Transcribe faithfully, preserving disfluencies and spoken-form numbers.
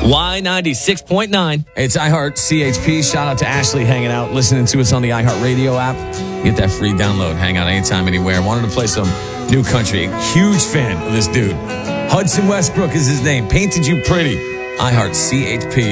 Y ninety-six point nine. It's iHeart C H P. Shout out to Ashley hanging out, listening to us on the iHeart Radio app. Get that free download. Hang out anytime, anywhere. Wanted to play some new country. Huge fan of this dude. Hudson Westbrook is his name. Painted You Pretty. iHeart C H P.